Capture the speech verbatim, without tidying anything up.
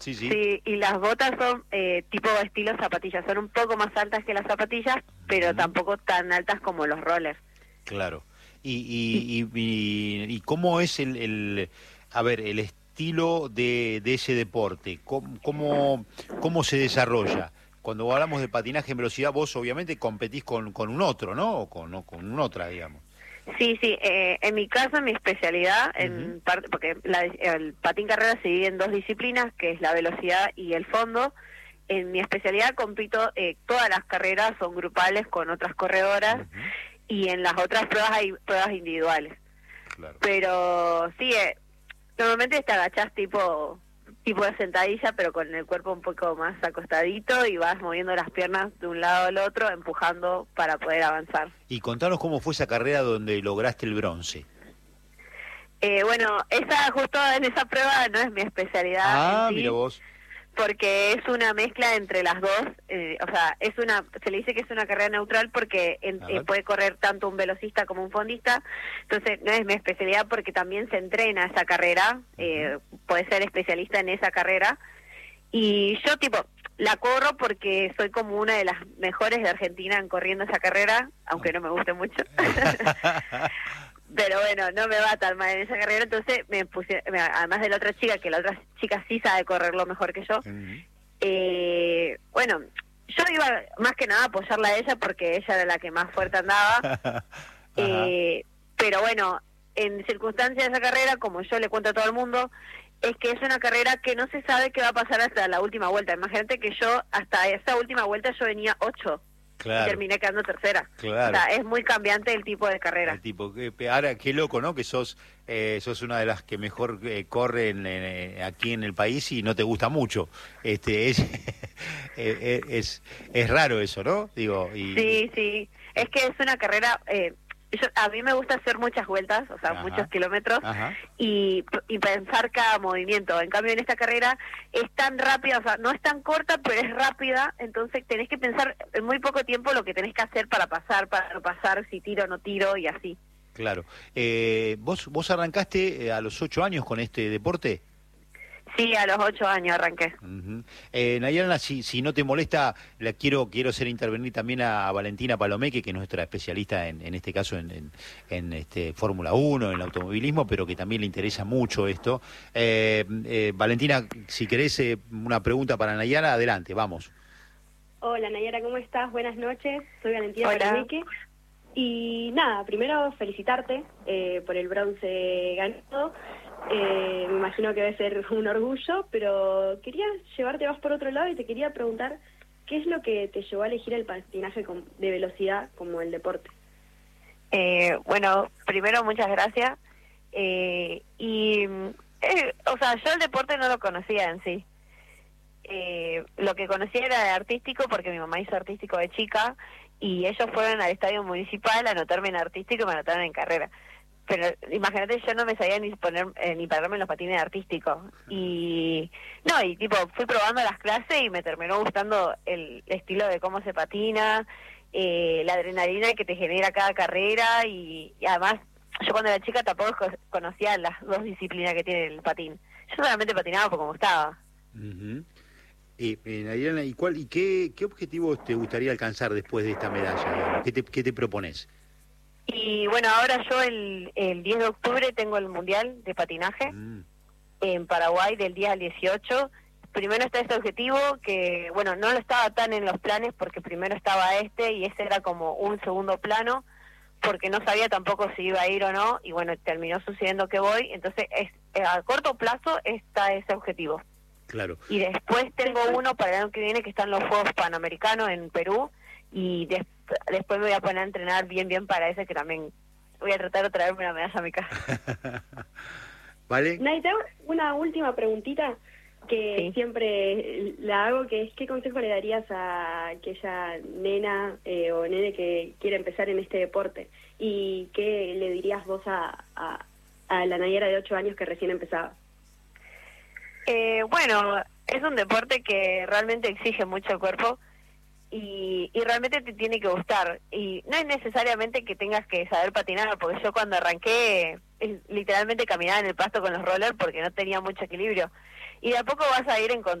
Sí, sí. Sí, y las botas son eh, tipo estilo zapatillas, son un poco más altas que las zapatillas, pero Ujú. tampoco tan altas como los rollers. Claro. Y, Y y, y, y- y cómo es el, el, a ver, el estilo de, de ese deporte, ¿Cómo, cómo, cómo se desarrolla? Cuando hablamos de patinaje en velocidad, vos obviamente competís con, con un otro, ¿no? O con, no, con una otra, digamos. sí, sí, eh, en mi caso, mi especialidad, Ujú, en parte, porque la- el patín carrera se divide en dos disciplinas, que es la velocidad y el fondo. En mi especialidad compito, eh, todas las carreras son grupales con otras corredoras, ujú, y en las otras pruebas hay pruebas individuales. claro. Pero sí, eh, normalmente te agachás tipo tipo de sentadilla, pero con el cuerpo un poco más acostadito y vas moviendo las piernas de un lado al otro, empujando para poder avanzar. Y contanos cómo fue esa carrera donde lograste el bronce. Eh, bueno, esa justo en esa prueba no es mi especialidad en Ah, mira sí, vos. porque es una mezcla entre las dos, eh, o sea, es una, se le dice que es una carrera neutral porque en- A eh, ver. puede correr tanto un velocista como un fondista, entonces no es mi especialidad porque también se entrena esa carrera, eh, puede ser especialista en esa carrera, y yo tipo, la corro porque soy como una de las mejores de Argentina en corriendo esa carrera, aunque no me guste mucho. Pero bueno, no me va tan mal en esa carrera, entonces me puse, me- además de la otra chica, que la otra chica sí sabe correrlo mejor que yo, Ujú. eh, bueno, yo iba más que nada a apoyarla a ella porque ella era la que más fuerte andaba, Ajá. eh, pero bueno, en circunstancias de esa carrera, como yo le cuento a todo el mundo, es que es una carrera que no se sabe qué va a pasar hasta la última vuelta. Imagínate que yo, hasta esa última vuelta, yo venía ocho y Claro, terminé quedando tercera. O claro. sea, es muy cambiante el tipo de El carrera. tipo, que, pe- ahora qué loco, ¿no? Que sos eh, sos una de las que mejor eh, corre en, en, aquí en el país y no te gusta mucho. Este es eh, eh, es es raro eso, ¿no? Digo, y, Sí, sí, y- es que es una carrera, eh, yo, a mí me gusta hacer muchas vueltas, o sea, muchos ajá, kilómetros, ajá, y, y pensar cada movimiento. En cambio, en esta carrera es tan rápida, o sea, no es tan corta, pero es rápida, entonces tenés que pensar en muy poco tiempo lo que tenés que hacer para pasar, para no pasar, si tiro o no tiro, y así. claro. Eh, ¿vos vos arrancaste eh, a los ocho años con este deporte? Sí, a los ocho años arranqué. Ujú. Eh, Nayana, si, si no te molesta, la quiero quiero hacer intervenir también a, a Valentina Palomeque, que es nuestra especialista en, en este caso en, en, en, este Fórmula uno, en el automovilismo, pero que también le interesa mucho esto. Eh, eh, Valentina, si querés eh, una pregunta para Nayara, adelante, vamos. Hola Nayara, ¿cómo estás? Buenas noches, soy Valentina Hola. Palomeque. Y nada, primero felicitarte eh, por el bronce ganado. Eh, me imagino que debe ser un orgullo, pero quería llevarte más por otro lado y te quería preguntar qué es lo que te llevó a elegir el patinaje com- de velocidad como el deporte. Eh, bueno, primero muchas gracias. Eh, y, eh, o sea, yo el deporte no lo conocía en sí. Eh, lo que conocía era de artístico porque mi mamá hizo artístico de chica y ellos fueron al estadio municipal a anotarme en artístico y me anotaron en carrera. Pero imagínate, yo no me sabía ni poner eh, ni pararme en los patines artísticos. Y no, y tipo, fui probando las clases y me terminó gustando el estilo de cómo se patina, eh, la adrenalina que te genera cada carrera y, y además yo cuando era chica tampoco co- conocía las dos disciplinas que tiene el patín. Yo solamente patinaba porque me gustaba. Ujú. Eh, eh, Nayana, ¿y cuál y qué, qué objetivos te gustaría alcanzar después de esta medalla, digamos? ¿Qué te, qué te propones? Y bueno, ahora yo el, el diez de octubre tengo el Mundial de Patinaje Mm, en Paraguay del diez al dieciocho. Primero está este objetivo que, bueno, no lo estaba tan en los planes porque primero estaba este y ese era como un segundo plano porque no sabía tampoco si iba a ir o no y bueno, terminó sucediendo que voy. Entonces, es, a corto plazo está ese objetivo. claro. Y después tengo uno para el año que viene que están los Juegos Panamericanos en Perú y des- después me voy a poner a entrenar bien bien para ese que también voy a tratar de traerme una medalla a mi casa. ¿Vale? Nay, te hago una última preguntita que Sí. siempre la hago, que es ¿qué consejo le darías a aquella nena eh, o nene que quiere empezar en este deporte? ¿Y qué le dirías vos a, a, a la Nayara de ocho años que recién empezaba? Eh, bueno, es un deporte que realmente exige mucho el cuerpo y, y realmente te tiene que gustar. Y no es necesariamente que tengas que saber patinar, porque yo cuando arranqué eh, literalmente caminaba en el pasto con los rollers porque no tenía mucho equilibrio. Y de a poco vas a ir encontrando